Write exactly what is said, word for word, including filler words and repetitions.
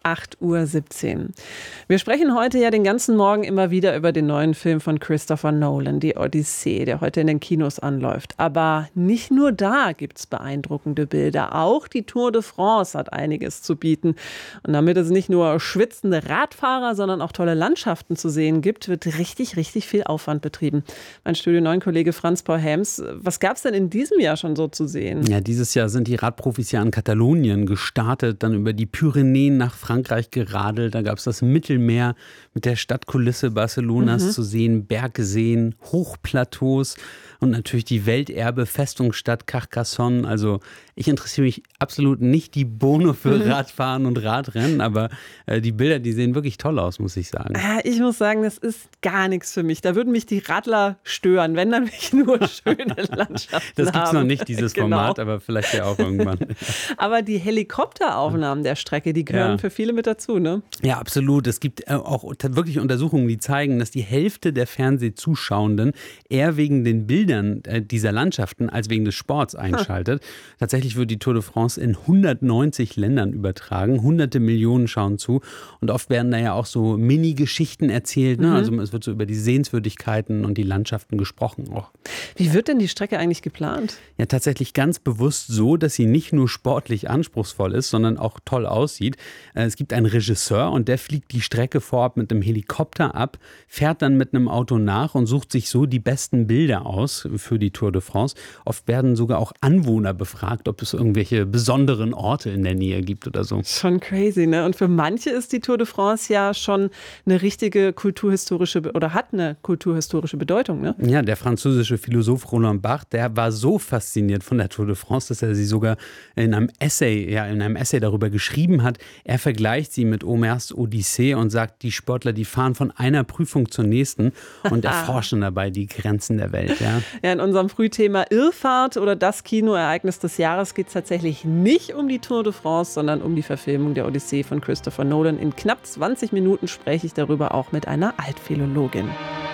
acht Uhr siebzehn. Wir sprechen heute ja den ganzen Morgen immer wieder über den neuen Film von Christopher Nolan, die Odyssee, der heute in den Kinos anläuft. Aber nicht nur da gibt's beeindruckende Bilder. Auch die Tour de France hat einiges zu bieten. Und damit es nicht nur schwitzende Radfahrer, sondern auch tolle Landschaften zu sehen gibt, wird richtig, richtig viel Aufwand betrieben. Mein Studio neun Kollege Franz Paul Helms, was gab's denn in diesem Jahr schon so zu sehen? Ja, dieses Jahr sind die Radprofis ja in Katalonien gestartet, dann über die Pyrenäen nach Frankreich geradelt. Da gab es das Mittelmeer mit der Stadtkulisse Barcelonas mhm. zu sehen, Bergseen, Hochplateaus und natürlich die Welterbe-Festungsstadt Carcassonne. Also ich interessiere mich absolut nicht die Bohne für Radfahren und Radrennen, aber äh, die Bilder, die sehen wirklich toll aus, muss ich sagen. Ja, ich muss sagen, das ist gar nichts für mich. Da würden mich die Radler stören, wenn dann nicht nur schöne Landschaften Das gibt es noch nicht, haben. dieses Genau. Format, aber vielleicht ja auch irgendwann. Aber die Helikopteraufnahmen der Strecke, die gehören Ja. für viele mit dazu, ne? Ja, absolut. Es gibt äh, auch wirklich Untersuchungen, die zeigen, dass die Hälfte der Fernsehzuschauenden eher wegen den Bildern äh, dieser Landschaften als wegen des Sports einschaltet. Hm. Tatsächlich wird die Tour de France in hundertneunzig Ländern übertragen. Hunderte Millionen schauen zu. Und oft werden da ja auch so Mini-Geschichten erzählt. Ne? Mhm. Also es wird so über die Sehenswürdigkeiten und die Landschaften gesprochen auch. Wie wird denn die Strecke eigentlich geplant? Ja, tatsächlich ganz bewusst so, dass sie nicht nur sportlich anspruchsvoll ist, sondern auch toll aussieht. Es gibt einen Regisseur und der fliegt die Strecke vorab mit einem Helikopter ab, fährt dann mit einem Auto nach und sucht sich so die besten Bilder aus für die Tour de France. Oft werden sogar auch Anwohner befragt, ob es irgendwelche besonderen Orte in der Nähe gibt oder so. Schon crazy, ne? Und für manche ist die Tour de France ja schon eine richtige kulturhistorische oder hat eine kulturhistorische Bedeutung, ne? Ja, der französische Philosoph Roland Barthes, der war so fasziniert von der Tour de France, dass er sie sogar in einem Essay, ja, in einem Essay darüber geschrieben hat. Er vergleicht sie mit Homers Odyssee und sagt, die Sportler, die fahren von einer Prüfung zur nächsten und erforschen dabei die Grenzen der Welt. Ja, ja, in unserem Frühthema Irrfahrt oder das Kinoereignis des Jahres geht es tatsächlich nicht um die Tour de France, sondern um die Verfilmung der Odyssee von Christopher Nolan. In knapp zwanzig Minuten spreche ich darüber auch mit einer Altphilologin.